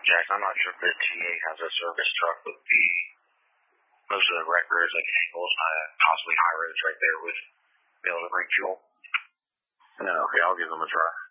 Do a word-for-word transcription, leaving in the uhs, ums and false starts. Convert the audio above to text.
Jack, I'm not sure if the T A has a service truck with the most of the wreck roads, like angles, uh, possibly high roads right there, would be able to bring fuel. No, okay, I'll give them a try.